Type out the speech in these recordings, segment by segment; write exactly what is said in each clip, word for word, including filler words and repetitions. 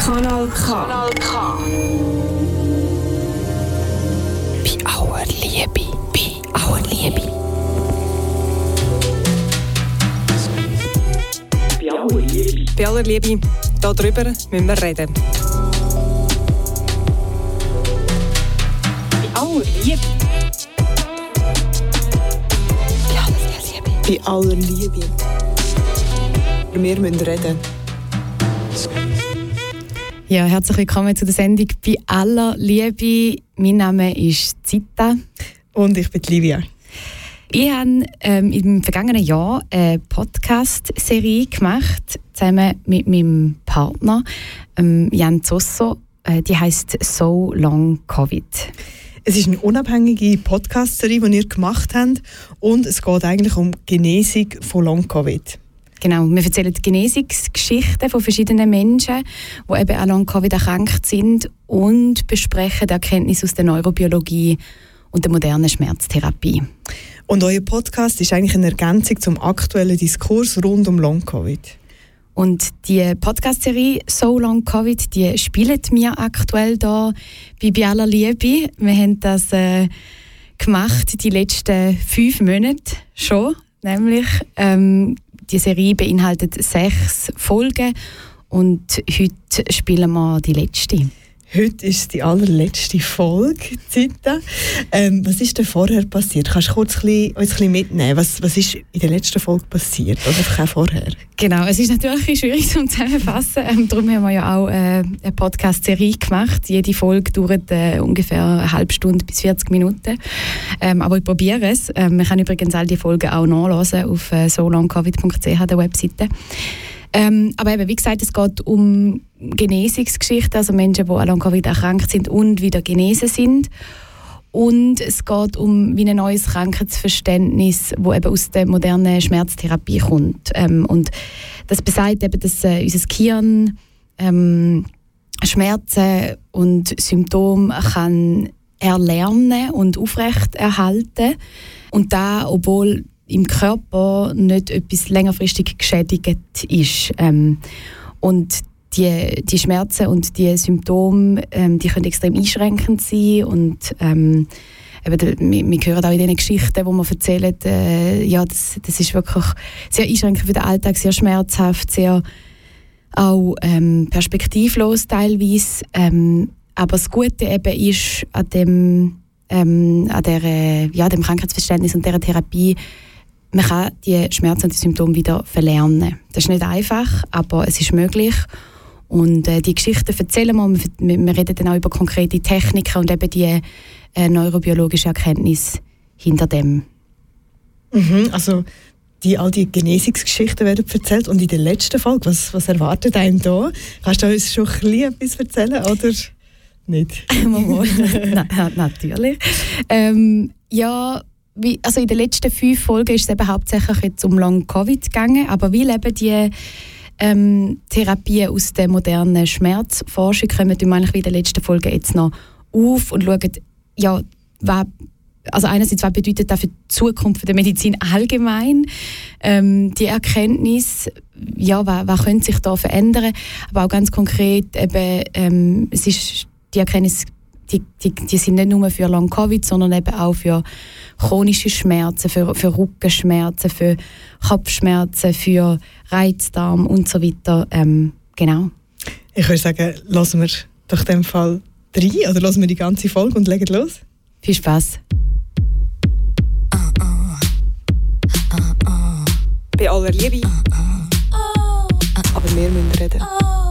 Kanal K. Kanal K. Bei aller Liebe, bei aller Liebe. Bei aller Liebe. Bei aller Liebe, darüber müssen wir reden. Bei aller Liebe. Bei aller Liebe. Wir müssen reden. Ja, herzlich willkommen zu der Sendung «Bei aller Liebe». Mein Name ist Zita. Und ich bin Livia. Ich habe ähm, im vergangenen Jahr eine Podcast-Serie gemacht, zusammen mit meinem Partner, ähm, Jan Zosso. Äh, die heisst «So Long Covid». Es ist eine unabhängige Podcast-Serie, die wir gemacht haben. Und es geht eigentlich um die Genesung von Long-Covid. Genau, wir erzählen Genesungsgeschichten von verschiedenen Menschen, die eben an Long-Covid erkrankt sind, und besprechen die Erkenntnisse aus der Neurobiologie und der modernen Schmerztherapie. Und euer Podcast ist eigentlich eine Ergänzung zum aktuellen Diskurs rund um Long-Covid. Und die Podcast-Serie «So Long Covid», die spielen wir aktuell hier bei «Bei aller Liebe». Wir haben das äh, gemacht die letzten fünf Monate schon, nämlich ähm, die Serie beinhaltet sechs Folgen und heute spielen wir die letzte. Heute ist die allerletzte Folge, Zita. Ähm, was ist denn vorher passiert? Kannst du kurz ein bisschen, uns ein bisschen mitnehmen? Was, was ist in der letzten Folge passiert? Oder einfach auch vorher? Genau, es ist natürlich schwierig zu zusammenfassen. Ähm, darum haben wir ja auch äh, eine Podcast-Serie gemacht. Jede Folge dauert äh, ungefähr eine halbe Stunde bis vierzig Minuten. Ähm, aber ich probiere es. Ähm, man kann übrigens all die Folgen auch nachlesen auf äh, so long covid punkt c h, der Webseite. Ähm, aber eben, wie gesagt, es geht um Genesungsgeschichten, also Menschen, die an Long-Covid erkrankt sind und wieder genesen sind. Und es geht um wie ein neues Krankheitsverständnis, das eben aus der modernen Schmerztherapie kommt. Ähm, und das besagt eben, dass äh, unser Gehirn ähm, Schmerzen und Symptome kann erlernen und aufrechterhalten. Und da, obwohl im Körper nicht etwas längerfristig geschädigt ist. Ähm, und die, die Schmerzen und die Symptome, ähm, die können extrem einschränkend sein. Und ähm, eben, wir, wir hören auch in diesen Geschichten, die man erzählt, äh, ja, das, das ist wirklich sehr einschränkend für den Alltag, sehr schmerzhaft, sehr auch ähm, perspektivlos teilweise. Ähm, aber das Gute eben ist an dem, ähm, an der, ja, dem Krankheitsverständnis und dieser Therapie, man kann die Schmerzen und die Symptome wieder verlernen. Das ist nicht einfach, aber es ist möglich. Und äh, die Geschichten erzählen wir, wir, wir reden dann auch über konkrete Techniken und eben die äh, neurobiologische Erkenntnis hinter dem. Mhm, also die, all die Genesungsgeschichten werden erzählt. Und in der letzten Folge, was, was erwartet einen da? Kannst du uns schon ein bisschen etwas erzählen, oder nicht? Na, natürlich. Ähm, ja, Wie, also in den letzten fünf Folgen ist es eben hauptsächlich jetzt um Long-Covid gegangen, aber wie eben die ähm, Therapien aus der modernen Schmerzforschung kommen wir eigentlich in den letzten Folgen jetzt noch auf und schauen, ja, was, also einerseits, was bedeutet das für die Zukunft der Medizin allgemein, ähm, die Erkenntnis, ja, was, was könnte sich da verändern, aber auch ganz konkret eben, ähm, es ist die Erkenntnis, Die, die, die sind nicht nur für Long-Covid, sondern eben auch für chronische Schmerzen, für, für Rückenschmerzen, für Kopfschmerzen, für Reizdarm und so weiter. Ähm, genau. Ich würde sagen, lassen wir doch in dem Fall rein oder lassen wir die ganze Folge und legen los. Viel Spass. Uh, uh. Uh, uh. Bei aller Liebe. Uh, uh. Aber wir müssen reden. Uh.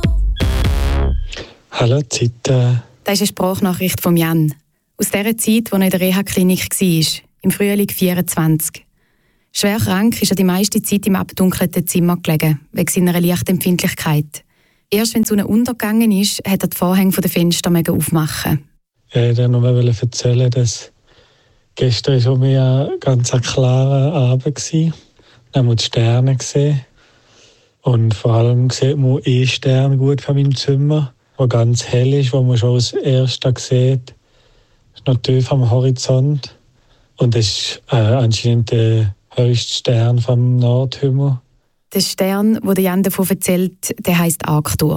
Hallo Zita. Das ist eine Sprachnachricht von Jan. Aus der Zeit, als er in der Reha-Klinik war, im Frühling vierundzwanzig. Schwer krank ist er die meiste Zeit im abdunkelten Zimmer gelegen, wegen seiner Lichtempfindlichkeit. Erst wenn die Sonne untergegangen ist, hat er die Vorhänge der Fenster aufmachen. Ich wollte noch mal erzählen, dass gestern schon ein ganz klarer Abend war. Wir haben die Sterne gesehen. Und vor allem sieht man einen Stern gut von meinem Zimmer, der ganz hell ist, wo man schon als Erster sieht. Es ist noch tief am Horizont. Und das ist äh, anscheinend der höchste Stern vom Nordhimmel. Der Stern, den Jan davon erzählt, der heisst Arctur.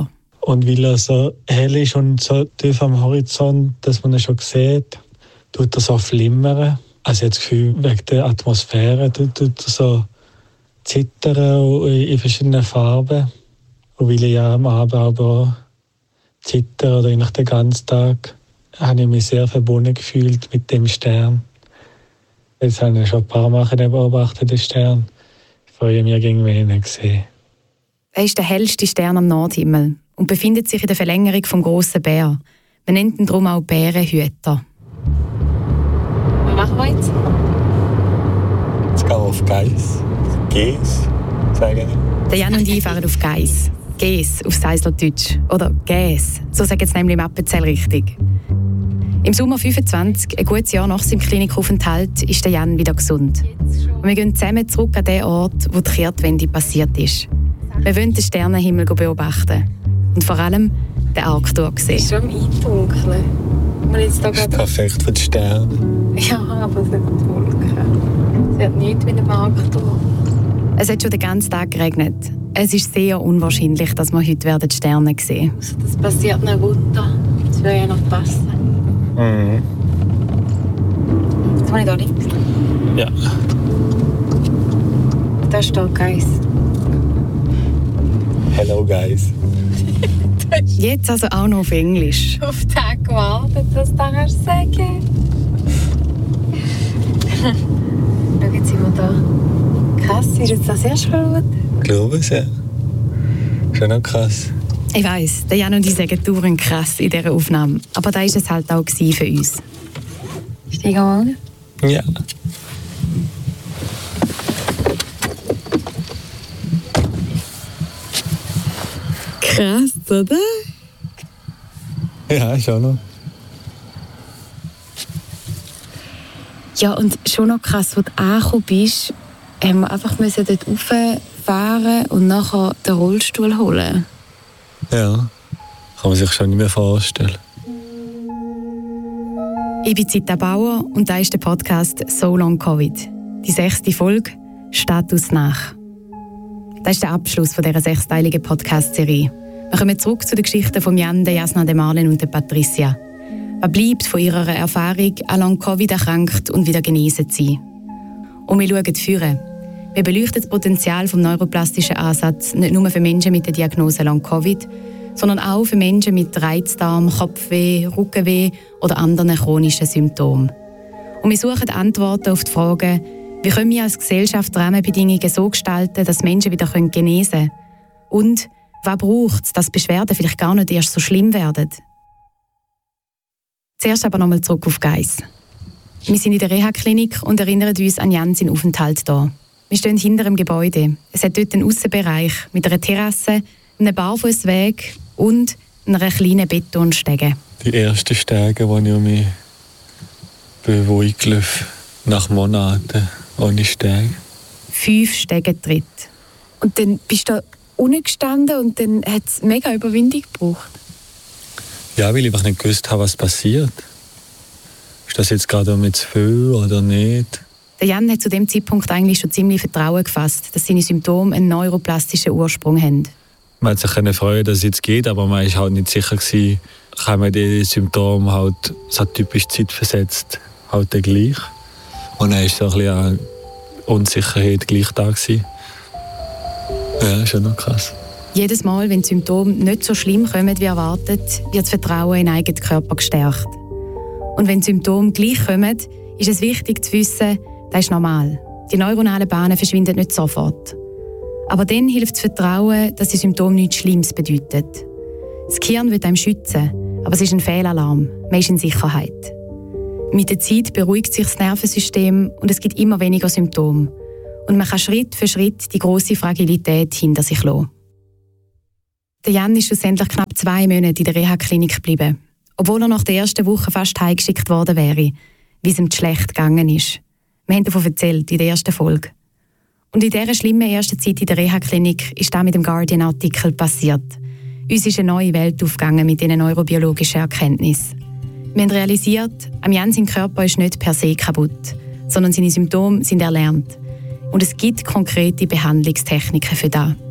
Und weil er so hell ist und so tief am Horizont, dass man ihn schon sieht, tut er so flimmern. Also ich habe das Gefühl, wegen der Atmosphäre tut er so zittern in verschiedenen Farben. Und weil ich ja am Abend aber zittern oder eigentlich den ganzen Tag, habe ich mich sehr verbunden gefühlt mit dem Stern. Jetzt habe ich schon ein paar Mal beobachtet, den Stern. Ich freue mich, irgendwann ihn zu sehen. Er ist der hellste Stern am Nordhimmel und befindet sich in der Verlängerung vom grossen Bär. Man nennt ihn darum auch Bärenhüter. Was machen wir jetzt? Jetzt gehen wir auf Geiss. Geiss, sagen wir. Der Jan und ich fahren auf Geiss. Geiss auf Seislerdeutsch. Oder Gäs, so sagen es nämlich im Appenzell richtig. Im Sommer fünfundzwanzig, ein gutes Jahr nach seinem Klinikaufenthalt, ist der Jan wieder gesund. Und wir gehen zusammen zurück an den Ort, wo die Kehrtwende passiert ist. Wir wollen den Sternenhimmel beobachten. Und vor allem den Arctur sehen. Es ist schon am Eindunkeln. Das ist perfekt für die Sterne. Ja, aber es hat die Wolken. Es hat nichts mit dem Arctur. Es hat schon den ganzen Tag geregnet. Es ist sehr unwahrscheinlich, dass wir heute die Sterne sehen. Also das passiert nicht runter. Das würde ja noch passen. Mhm. Jetzt habe ich da links. Ja. Da steht Geiss. Hello, guys. Jetzt also auch noch auf Englisch. Auf den Tag gewartet, was du kannst sagen. Schau, jetzt sind wir da. Krass, ist jetzt das erst gut? Ich glaube es, ja. Schon noch krass. Ich weiss, der Jan und ich sagen dauernd krass in dieser Aufnahme. Aber da war es halt auch für uns. Steigen wir an? Ja. Krass, oder? Ja, schon noch. Ja, und schon noch krass, als du angekommen bist, haben wir einfach müssen dort rauffahren und nachher den Rollstuhl holen. Ja, kann man sich schon nicht mehr vorstellen. Ich bin Zita Bauer und das ist der Podcast «So Long Covid». Die sechste Folge «Status nach». Das ist der Abschluss von dieser sechsteiligen Podcast-Serie. Wir kommen zurück zu den Geschichten von Jan, der Jasna, der Marlen und der Patricia. Was bleibt von ihrer Erfahrung, an Long Covid erkrankt und wieder genesen zu sein? Und wir schauen führen. Wir beleuchten das Potenzial des neuroplastischen Ansatzes nicht nur für Menschen mit der Diagnose Long Covid, sondern auch für Menschen mit Reizdarm, Kopfweh, Rückenweh oder anderen chronischen Symptomen. Und wir suchen Antworten auf die Fragen, wie können wir als Gesellschaft die Rahmenbedingungen so gestalten, dass Menschen wieder genesen können? Und was braucht es, dass Beschwerden vielleicht gar nicht erst so schlimm werden? Zuerst aber nochmal zurück auf Geiss. Wir sind in der Reha-Klinik und erinnern uns an Jan seinen Aufenthalt hier. Wir stehen hinter dem Gebäude. Es hat dort einen Aussenbereich mit einer Terrasse, einem Barfußweg und einer kleinen Betonstege. Die ersten Stege, wo ich mich beruhigt nach Monaten ohne Stege. Fünf Stege Tritt. Und dann bist du da unten gestanden und dann hat es mega Überwindung gebraucht. Ja, weil ich einfach nicht gewusst habe, was passiert. Ist das jetzt gerade mit zu viel oder nicht? Der Jan hat zu dem Zeitpunkt eigentlich schon ziemlich Vertrauen gefasst, dass seine Symptome einen neuroplastischen Ursprung haben. Man hat sich freuen, dass es jetzt geht, aber man war halt nicht sicher gewesen, kann man die Symptome halt so typisch zeitversetzt halt gleich. Und dann war so ein bisschen eine Unsicherheit gleich da gewesen. Ja, schon noch krass. Jedes Mal, wenn die Symptome nicht so schlimm kommen wie erwartet, wird das Vertrauen in den eigenen Körper gestärkt. Und wenn die Symptome gleich kommen, ist es wichtig zu wissen, das ist normal. Die neuronalen Bahnen verschwinden nicht sofort. Aber dann hilft das Vertrauen, dass die Symptome nichts Schlimmes bedeuten. Das Gehirn will einem schützen, aber es ist ein Fehlalarm. Man ist in Sicherheit. Mit der Zeit beruhigt sich das Nervensystem und es gibt immer weniger Symptome. Und man kann Schritt für Schritt die grosse Fragilität hinter sich lassen. Der Jan ist schlussendlich knapp zwei Monate in der Reha-Klinik geblieben, obwohl er nach der ersten Woche fast heimgeschickt worden wäre, wie es ihm schlecht gegangen ist. Wir haben davon erzählt in der ersten Folge. Und in dieser schlimmen ersten Zeit in der Reha-Klinik ist das mit dem Guardian-Artikel passiert. Uns ist eine neue Welt aufgegangen mit diesen neurobiologischen Erkenntnissen. Wir haben realisiert, am Jan sein Körper ist nicht per se kaputt, sondern seine Symptome sind erlernt. Und es gibt konkrete Behandlungstechniken für das.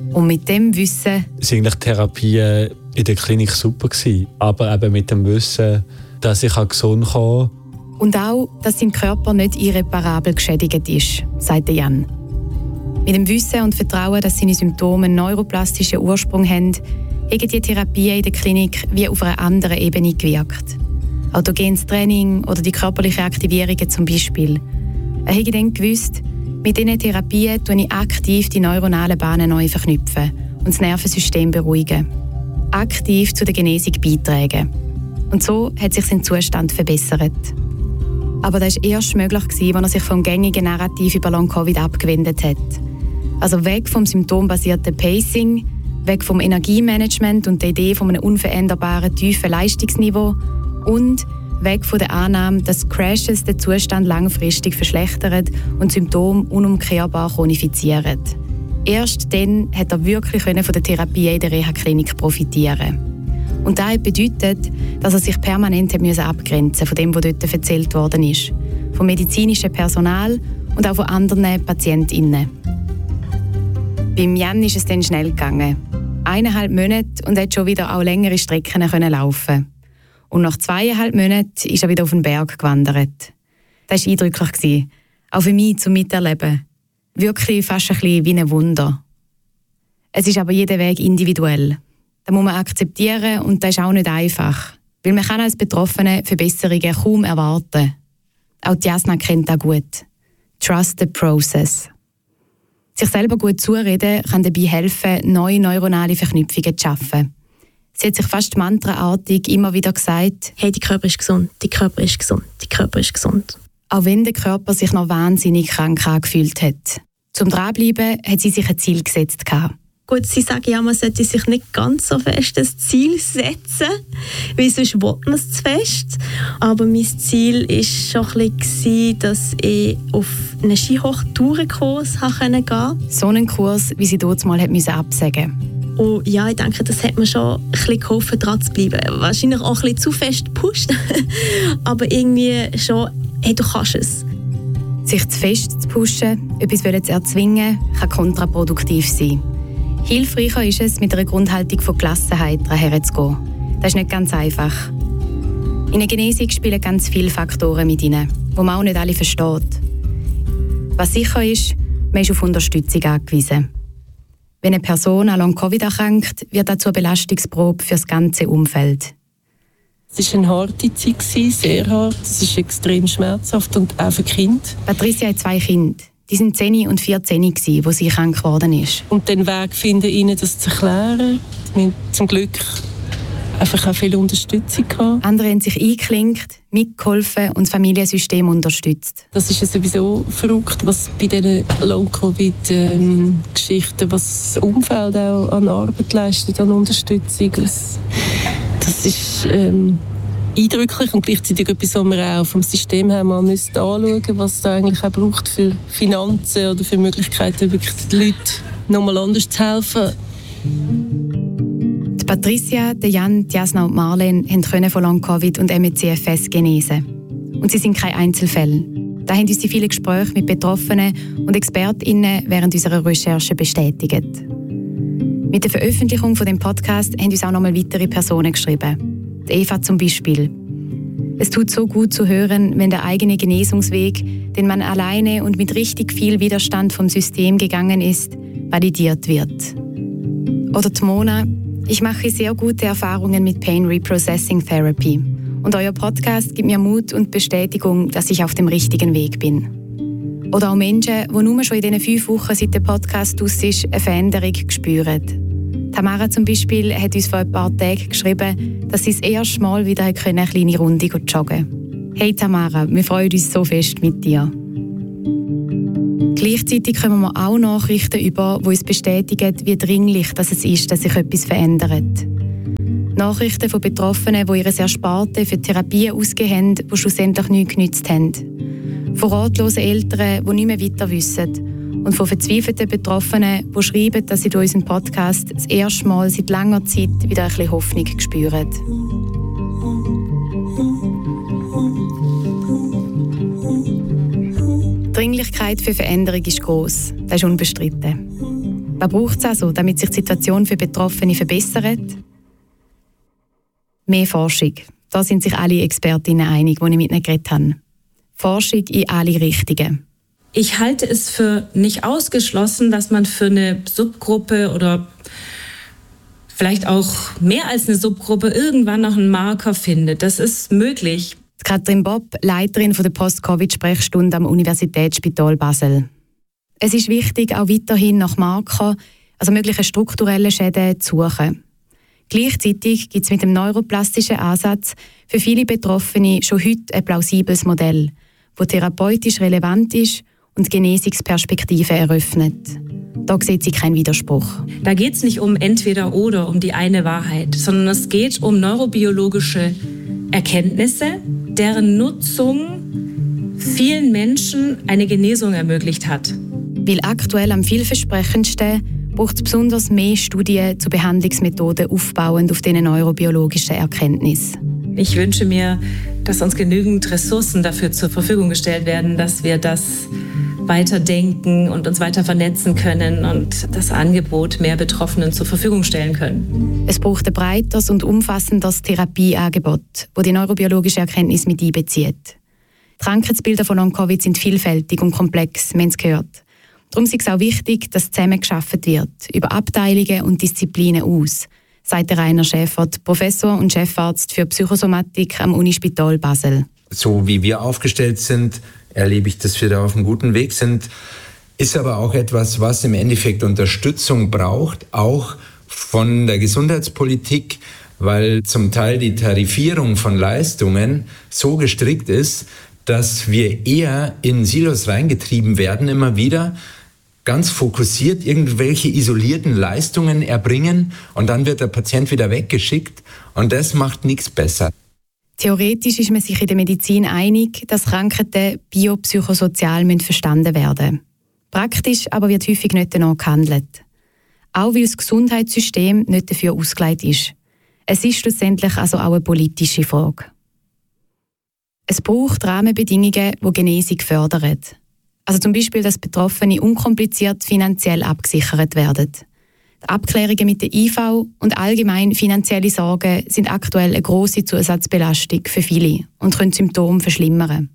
Und mit dem Wissen Es waren eigentlich Therapien in der Klinik super gewesen, aber eben mit dem Wissen, dass ich gesund kann. und auch, dass sein Körper nicht irreparabel geschädigt ist, sagt Jan. Mit dem Wissen und Vertrauen, dass seine Symptome einen neuroplastischen Ursprung haben, haben die Therapien in der Klinik wie auf einer anderen Ebene gewirkt. Autogenes Training oder die körperliche Aktivierungen zum Beispiel. Er habe dann gewusst, mit diesen Therapien tue ich aktiv die neuronalen Bahnen neu verknüpfen und das Nervensystem beruhigen. Aktiv zu der Genesung beitragen. Und so hat sich sein Zustand verbessert. Aber das war erst möglich, als er sich vom gängigen Narrativ über Long-Covid abgewendet hat. Also weg vom symptombasierten Pacing, weg vom Energiemanagement und der Idee von einem unveränderbaren, tiefen Leistungsniveau und weg von der Annahme, dass Crashes den Zustand langfristig verschlechtern und Symptome unumkehrbar chronifizieren. Erst dann hat er wirklich von der Therapie in der Reha-Klinik profitieren. Und das bedeutet, dass er sich permanent abgrenzen musste von dem, was dort erzählt worden ist. Vom medizinischen Personal und auch von anderen PatientInnen. Beim Jan ist es dann schnell gegangen. Eineinhalb Monate und er konnte schon wieder auch längere Strecken laufen. Und nach zweieinhalb Monaten ist er wieder auf den Berg gewandert. Das war eindrücklich. Auch für mich zum Miterleben. Wirklich fast ein bisschen wie ein Wunder. Es ist aber jeder Weg individuell. Das muss man akzeptieren und das ist auch nicht einfach. Weil man kann als Betroffene Verbesserungen kaum erwarten. Auch Jasna kennt das gut. Trust the process. Sich selber gut zureden kann dabei helfen, neue neuronale Verknüpfungen zu schaffen. Sie hat sich fast mantraartig immer wieder gesagt, hey, der Körper ist gesund, der Körper ist gesund, der Körper ist gesund. Auch wenn der Körper sich noch wahnsinnig krank angefühlt hat. Zum Dranbleiben hat sie sich ein Ziel gesetzt. Gut, sie sagen ja, man sollte sich nicht ganz so fest ein Ziel setzen, weil sonst will man es zu fest. Aber mein Ziel war schon ein bisschen, dass ich auf einen Skihochtourenkurs gehen konnte. So einen Kurs, wie sie dort mal absagen musste. Und ja, ich denke, das hat mir schon ein bisschen geholfen, dran zu bleiben. Wahrscheinlich auch ein bisschen zu fest gepusht, aber irgendwie schon, hey, du kannst es. Sich zu fest zu pushen, etwas zu erzwingen, kann kontraproduktiv sein. Hilfreicher ist es, mit einer Grundhaltung von Gelassenheit herzugehen. Das ist nicht ganz einfach. In der Genesung spielen ganz viele Faktoren mit rein, die man auch nicht alle versteht. Was sicher ist, man ist auf Unterstützung angewiesen. Wenn eine Person an Long-Covid erkrankt, wird das zur Belastungsprobe für das ganze Umfeld. Es war eine harte Zeit, sehr hart. Es ist extrem schmerzhaft und auch für Kinder. Patricia hat zwei Kinder. Die waren zehn und vierzehn, als sie krank geworden ist. Und den Weg finden, ihnen das zu erklären. Wir haben zum Glück einfach auch viel Unterstützung gehabt. Andere haben sich eingeklinkt, mitgeholfen und das Familiensystem unterstützt. Das ist ja sowieso verrückt, was bei diesen Long-Covid-Geschichten, was das Umfeld auch an Arbeit leistet, an Unterstützung. Das, das ist ähm, eindrücklich und gleichzeitig etwas, was wir auch vom System her mal müssen anschauen müssen, was es da eigentlich auch braucht für Finanzen oder für Möglichkeiten, wirklich den Leuten nochmal anders zu helfen. Die Patricia, der Jan, die Jasna und Marlene können von Long-Covid und M E C F S genesen. Und sie sind keine Einzelfälle. Da haben uns die vielen Gespräche mit Betroffenen und ExpertInnen während unserer Recherche bestätigt. Mit der Veröffentlichung von dem Podcast haben uns auch noch mal weitere Personen geschrieben. Die Eva zum Beispiel. Es tut so gut zu hören, wenn der eigene Genesungsweg, den man alleine und mit richtig viel Widerstand vom System gegangen ist, validiert wird. Oder die Mona. Ich mache sehr gute Erfahrungen mit Pain Reprocessing Therapy. Und euer Podcast gibt mir Mut und Bestätigung, dass ich auf dem richtigen Weg bin. Oder auch Menschen, die nur schon in diesen fünf Wochen, seit der Podcast aus ist, eine Veränderung spüren. Tamara zum Beispiel hat uns vor ein paar Tagen geschrieben, dass sie das erste Mal wieder eine kleine Runde joggen konnte. Hey Tamara, wir freuen uns so fest mit dir. Gleichzeitig kommen wir auch Nachrichten über, die uns bestätigen, wie dringlich dass es ist, dass sich etwas verändert. Nachrichten von Betroffenen, die ihre Ersparte für Therapien ausgegeben haben, die schlussendlich nichts genützt haben. Von ratlosen Eltern, die nicht mehr weiter wissen. Und von verzweifelten Betroffenen, die schreiben, dass sie durch unseren Podcast das erste Mal seit langer Zeit wieder ein bisschen Hoffnung spüren. Die Dringlichkeit für Veränderung ist gross, das ist unbestritten. Was braucht es also, damit sich die Situation für Betroffene verbessert? Mehr Forschung. Da sind sich alle Expertinnen einig, die ich mit ihnen geredet habe. Forschung in alle Richtungen. Ich halte es für nicht ausgeschlossen, dass man für eine Subgruppe oder vielleicht auch mehr als eine Subgruppe irgendwann noch einen Marker findet. Das ist möglich. Katrin Bob, Leiterin der Post-Covid-Sprechstunde am Universitätsspital Basel. Es ist wichtig, auch weiterhin nach Markern, also möglichen strukturellen Schäden, zu suchen. Gleichzeitig gibt es mit dem neuroplastischen Ansatz für viele Betroffene schon heute ein plausibles Modell, das therapeutisch relevant ist und Genesungsperspektiven eröffnet. Da sieht sie keinen Widerspruch. Da geht es nicht um entweder oder, um die eine Wahrheit, sondern es geht um neurobiologische Erkenntnisse, deren Nutzung vielen Menschen eine Genesung ermöglicht hat. Weil aktuell am vielversprechendsten braucht es besonders mehr Studien zu Behandlungsmethoden aufbauend auf diesen neurobiologischen Erkenntnissen. Ich wünsche mir, dass uns genügend Ressourcen dafür zur Verfügung gestellt werden, dass wir das weiterdenken und uns weiter vernetzen können und das Angebot mehr Betroffenen zur Verfügung stellen können. Es braucht ein breiteres und umfassendes Therapieangebot, das die neurobiologische Erkenntnis mit einbezieht. Die Krankheitsbilder von Long-Covid sind vielfältig und komplex, wir haben es gehört. Darum ist es auch wichtig, dass zusammengearbeitet wird, über Abteilungen und Disziplinen aus, sagt Rainer Schäfert, Professor und Chefarzt für Psychosomatik am Unispital Basel. So wie wir aufgestellt sind, erlebe ich, dass wir da auf einem guten Weg sind. Ist aber auch etwas, was im Endeffekt Unterstützung braucht, auch von der Gesundheitspolitik, weil zum Teil die Tarifierung von Leistungen so gestrickt ist, dass wir eher in Silos reingetrieben werden, immer wieder ganz fokussiert irgendwelche isolierten Leistungen erbringen und dann wird der Patient wieder weggeschickt und das macht nichts besser. Theoretisch ist man sich in der Medizin einig, dass Krankheiten biopsychosozial verstanden werden müssen. Praktisch aber wird häufig nicht danach gehandelt. Auch weil das Gesundheitssystem nicht dafür ausgelegt ist. Es ist schlussendlich also auch eine politische Frage. Es braucht Rahmenbedingungen, die Genesung fördern. Also zum Beispiel, dass Betroffene unkompliziert finanziell abgesichert werden. Die Abklärungen mit der I V und allgemein finanzielle Sorgen sind aktuell eine grosse Zusatzbelastung für viele und können Symptome verschlimmern.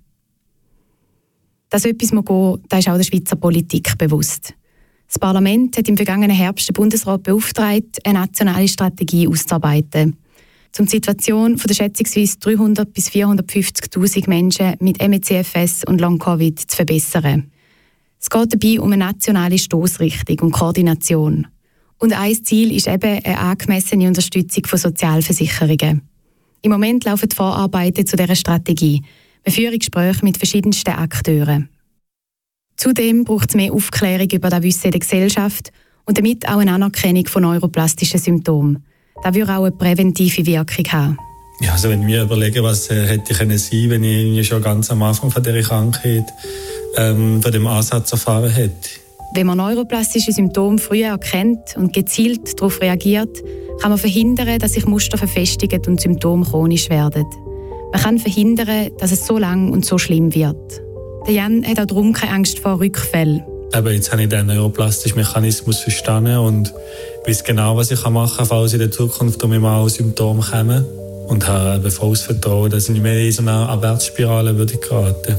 Dass etwas gehen muss, das ist auch der Schweizer Politik bewusst. Das Parlament hat im vergangenen Herbst den Bundesrat beauftragt, eine nationale Strategie auszuarbeiten, um die Situation der schätzungsweise dreihundert bis vierhundertfünfzigtausend Menschen mit M E C F S und Long-Covid zu verbessern. Es geht dabei um eine nationale Stossrichtung und Koordination. Und ein Ziel ist eben eine angemessene Unterstützung von Sozialversicherungen. Im Moment laufen die Vorarbeiten zu dieser Strategie. Wir führen Gespräche mit verschiedensten Akteuren. Zudem braucht es mehr Aufklärung über das Wissen in der Gesellschaft und damit auch eine Anerkennung von neuroplastischen Symptomen. Das würde auch eine präventive Wirkung haben. Ja, also wenn ich mir überlege, was äh, hätte ich können sein, wenn ich schon ganz am Anfang von dieser Krankheit ähm, von dem Ansatz erfahren hätte. Wenn man neuroplastische Symptome früher erkennt und gezielt darauf reagiert, kann man verhindern, dass sich Muster verfestigen und Symptome chronisch werden. Man kann verhindern, dass es so lang und so schlimm wird. Der Jan hat auch darum keine Angst vor Rückfällen. Aber jetzt habe ich den neuroplastischen Mechanismus verstanden und weiß genau, was ich machen kann, falls in der Zukunft um mal Symptome kommen. Und habe volles Vertrauen, dass ich nicht mehr in so eine Abwärtsspirale würde geraten.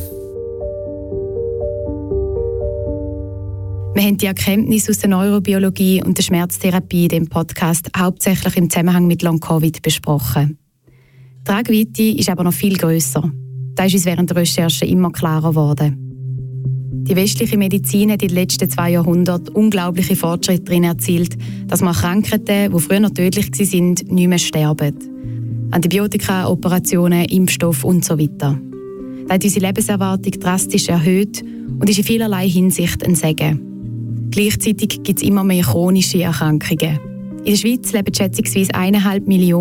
Wir haben die Erkenntnisse aus der Neurobiologie und der Schmerztherapie in diesem Podcast hauptsächlich im Zusammenhang mit Long-Covid besprochen. Die Tragweite ist aber noch viel grösser. Das ist uns während der Recherche immer klarer geworden. Die westliche Medizin hat in den letzten zwei Jahrhunderten unglaubliche Fortschritte darin erzielt, dass man Krankheiten, die früher noch tödlich waren, nicht mehr sterben. Antibiotika, Operationen, Impfstoff und so weiter. Das hat unsere Lebenserwartung drastisch erhöht und ist in vielerlei Hinsicht ein Segen. Gleichzeitig gibt es immer mehr chronische Erkrankungen. In der Schweiz leben schätzungsweise eineinhalb Millionen